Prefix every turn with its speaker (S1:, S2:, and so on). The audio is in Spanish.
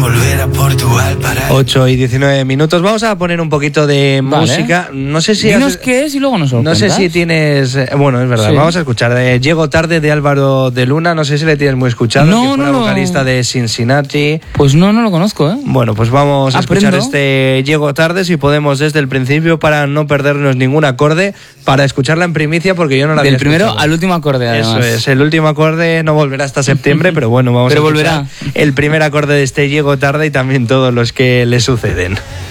S1: volver a Portugal para...
S2: 8 y 19 minutos. Vamos a poner un poquito de música. No sé si...
S3: Dinos qué es y luego nos lo
S2: No sé si tienes... Bueno, es verdad.
S3: Sí.
S2: Vamos a escuchar Llego tarde de Álvaro de Luna. No sé si le tienes muy escuchado.
S3: No,
S2: que fue
S3: no,
S2: vocalista de Cincinnati.
S3: Pues no lo conozco, ¿eh?
S2: Bueno, pues vamos a escuchar
S3: Aprendo.
S2: Llego tarde, si podemos, desde el principio, para no perdernos ningún acorde, para escucharla en primicia, porque yo no la había
S3: Del primero
S2: escuchado.
S3: al último acorde, además.
S2: Eso es, el último acorde no volverá hasta septiembre, pero bueno, vamos
S3: Pero
S2: a escuchar
S3: volverá.
S2: el primer acorde de Llego tarde y también todos los que le suceden.